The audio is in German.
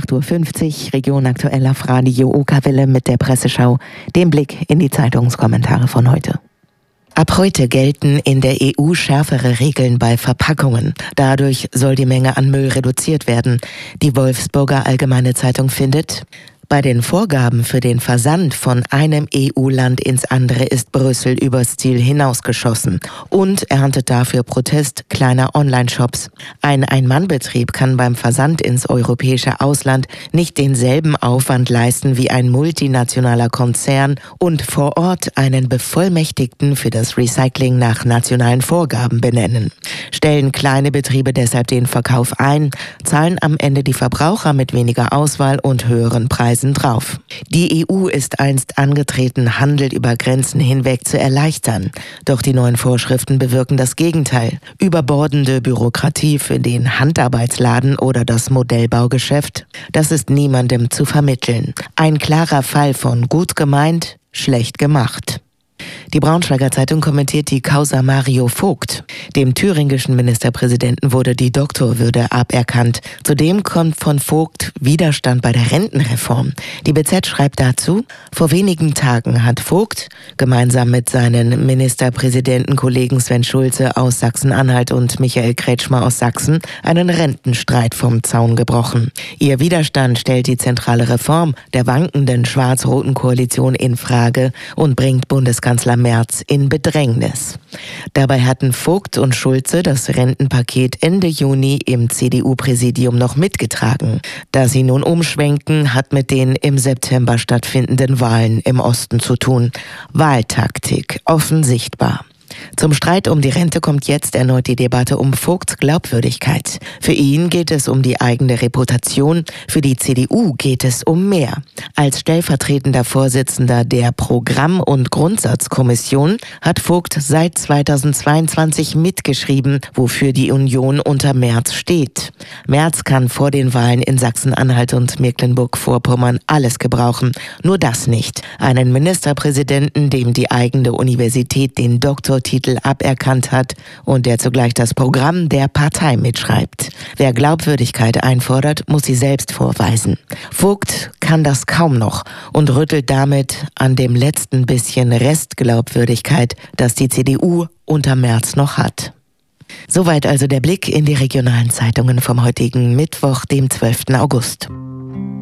8:50 Uhr, Region aktuell auf Radio Okawelle mit der Presseschau, dem Blick in die Zeitungskommentare von heute. Ab heute gelten in der EU schärfere Regeln bei Verpackungen. Dadurch soll die Menge an Müll reduziert werden. Die Wolfsburger Allgemeine Zeitung findet: Bei den Vorgaben für den Versand von einem EU-Land ins andere ist Brüssel übers Ziel hinausgeschossen und erntet dafür Protest kleiner Online-Shops. Ein Ein-Mann-Betrieb kann beim Versand ins europäische Ausland nicht denselben Aufwand leisten wie ein multinationaler Konzern und vor Ort einen Bevollmächtigten für das Recycling nach nationalen Vorgaben benennen. Stellen kleine Betriebe deshalb den Verkauf ein, zahlen am Ende die Verbraucher mit weniger Auswahl und höheren Preisen drauf. Die EU ist einst angetreten, Handel über Grenzen hinweg zu erleichtern. Doch die neuen Vorschriften bewirken das Gegenteil. Überbordende Bürokratie für den Handarbeitsladen oder das Modellbaugeschäft, das ist niemandem zu vermitteln. Ein klarer Fall von gut gemeint, schlecht gemacht. Die Braunschweiger Zeitung kommentiert die Causa Mario Vogt. Dem thüringischen Ministerpräsidenten wurde die Doktorwürde aberkannt. Zudem kommt von Vogt Widerstand bei der Rentenreform. Die BZ schreibt dazu: Vor wenigen Tagen hat Vogt gemeinsam mit seinen Ministerpräsidentenkollegen Sven Schulze aus Sachsen-Anhalt und Michael Kretschmer aus Sachsen einen Rentenstreit vom Zaun gebrochen. Ihr Widerstand stellt die zentrale Reform der wankenden schwarz-roten Koalition in Frage und bringt Bundeskanzler Merz in Bedrängnis. Dabei hatten Vogt und Schulze das Rentenpaket Ende Juni im CDU-Präsidium noch mitgetragen. Da sie nun umschwenken, hat mit den im September stattfindenden Wahlen im Osten zu tun. Wahltaktik, offen sichtbar. Zum Streit um die Rente kommt jetzt erneut die Debatte um Vogts Glaubwürdigkeit. Für ihn geht es um die eigene Reputation, für die CDU geht es um mehr. Als stellvertretender Vorsitzender der Programm- und Grundsatzkommission hat Vogt seit 2022 mitgeschrieben, wofür die Union unter Merz steht. Merz kann vor den Wahlen in Sachsen-Anhalt und Mecklenburg-Vorpommern alles gebrauchen, nur das nicht. Einen Ministerpräsidenten, dem die eigene Universität den Doktortitel aberkannt hat und der zugleich das Programm der Partei mitschreibt. Wer Glaubwürdigkeit einfordert, muss sie selbst vorweisen. Vogt kann das kaum noch und rüttelt damit an dem letzten bisschen Restglaubwürdigkeit, das die CDU unter Merz noch hat. Soweit also der Blick in die regionalen Zeitungen vom heutigen Mittwoch, dem 12. August.